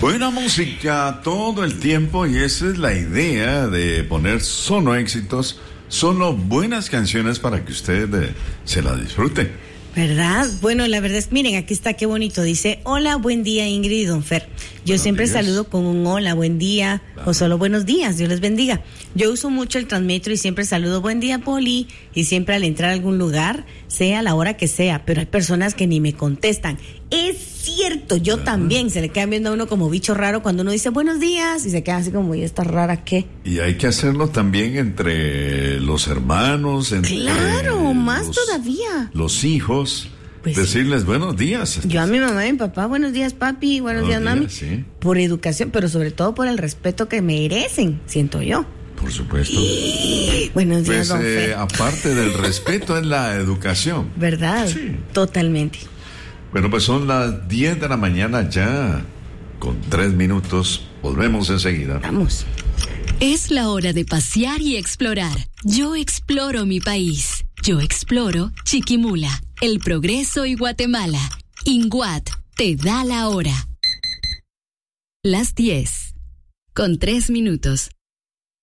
Buena música todo el tiempo y esa es la idea de poner solo éxitos, solo buenas canciones para que usted se la disfrute. ¿Verdad? Bueno, la verdad es, miren, aquí está, qué bonito. Dice, hola, buen día, Ingrid y Don Fer. Yo siempre saludo con un hola, buen día, o solo buenos días, Dios les bendiga. Yo uso mucho el Transmetro y siempre saludo, buen día, Poli, y siempre al entrar a algún lugar, sea la hora que sea, pero hay personas que ni me contestan. Es cierto, yo también, se le quedan viendo a uno como bicho raro cuando uno dice buenos días y se queda así como, ¿y esta rara qué? Y hay que hacerlo también entre los hermanos, entre más todavía. Los hijos. Pues decirles sí. Buenos días. Yo a mi mamá y mi papá, buenos días papi, buenos días mami, sí. Por educación, pero sobre todo por el respeto que merecen, siento yo. Por supuesto. Buenos días, pues, don Fer. Aparte del respeto es la educación. ¿Verdad? Sí. Totalmente. Bueno, pues son las 10 de la mañana ya, con 3 minutos. Volvemos enseguida. Vamos. Es la hora de pasear y explorar. Yo exploro mi país. Yo exploro Chiquimula, El Progreso y Guatemala. INGUAT te da la hora. Las 10, con 3 minutos.